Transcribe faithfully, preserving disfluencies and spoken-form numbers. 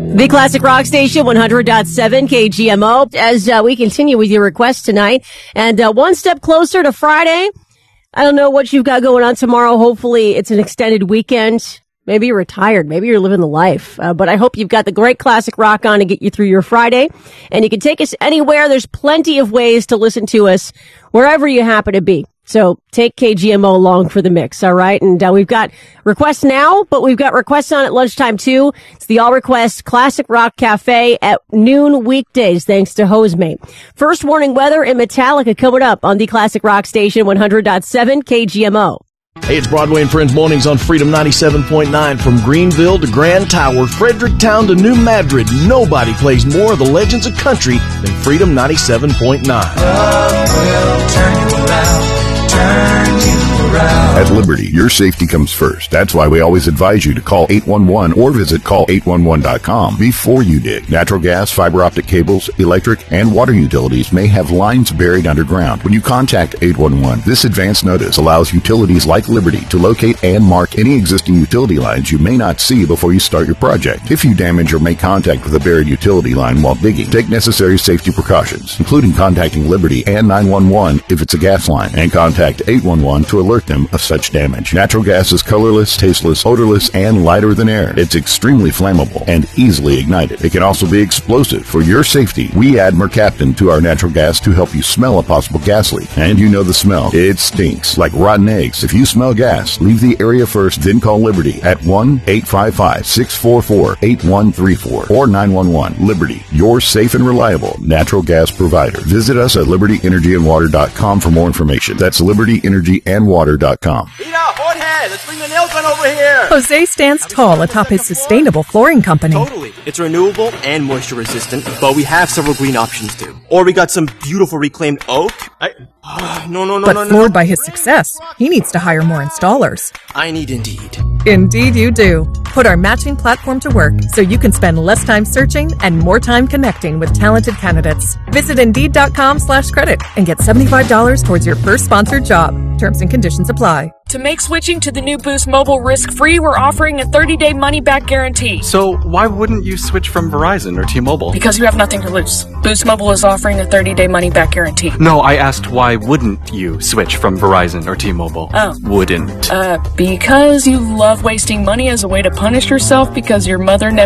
The Classic Rock Station, one hundred point seven K G M O, as uh, we continue with your requests tonight. And uh, one step closer to Friday. I don't know what you've got going on tomorrow. Hopefully it's an extended weekend. Maybe you're retired. Maybe you're living the life. Uh, but I hope you've got the great classic rock on to get you through your Friday. And you can take us anywhere. There's plenty of ways to listen to us wherever you happen to be. So take K G M O along for the mix, all right? And uh, we've got requests now, but we've got requests on at lunchtime, too. It's the All Request Classic Rock Cafe at noon weekdays, thanks to Hosemate. First warning weather and Metallica coming up on the Classic Rock Station, one hundred point seven K G M O. Hey, it's Broadway and Friends Mornings on Freedom ninety-seven point nine. From Greenville to Grand Tower, Fredericktown to New Madrid, nobody plays more of the legends of country than Freedom ninety-seven point nine. Love will turn you around, turn you around. At Liberty, your safety comes first. That's why we always advise you to call eight one one or visit call eight one one dot com before you dig. Natural gas, fiber optic cables, electric, and water utilities may have lines buried underground. When you contact eight one one, this advance notice allows utilities like Liberty to locate and mark any existing utility lines you may not see before you start your project. If you damage or make contact with a buried utility line while digging, take necessary safety precautions, including contacting Liberty and nine one one if it's a gas line, and contact eight one one to alert them of such damage. Natural gas is colorless, tasteless, odorless, and lighter than air. It's extremely flammable and easily ignited. It can also be explosive. For your safety, we add mercaptan to our natural gas to help you smell a possible gas leak. And you know the smell. It stinks like rotten eggs. If you smell gas, leave the area first, then call Liberty at one eight five five, six four four, eight one three four or nine one one. Liberty, your safe and reliable natural gas provider. Visit us at liberty energy and water dot com for more information. That's liberty energy and water dot com. Rita, Jorge, let's bring the nail gun over here. Jose stands tall atop his sustainable flooring company. Totally. It's renewable and moisture resistant, but we have several green options too. Or we got some beautiful reclaimed oak. I, uh, no, no, no, but no, no. floored by his success, he needs to hire more installers. I need Indeed. Indeed you do. Put our matching platform to work so you can spend less time searching and more time connecting with talented candidates. Visit Indeed.com slash credit and get seventy-five dollars towards your first sponsored job. Terms and conditions apply. To make switching to the new Boost Mobile risk-free, we're offering a thirty-day money-back guarantee. So why wouldn't you switch from Verizon or T-Mobile? Because you have nothing to lose. Boost Mobile is offering a thirty-day money-back guarantee. No, I asked why wouldn't you switch from Verizon or T-Mobile? Oh. Wouldn't. Uh, because you love wasting money as a way to punish yourself because your mother never